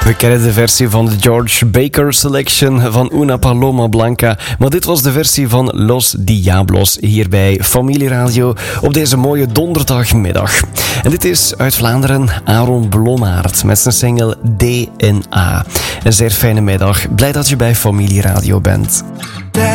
We kennen de versie van de George Baker Selection van Una Paloma Blanca, maar dit was de versie van Los Diablos hier bij Familie Radio op deze mooie donderdagmiddag. En dit is uit Vlaanderen Aaron Blommaert met zijn single DNA. Een zeer fijne middag, blij dat je bij Familie Radio bent.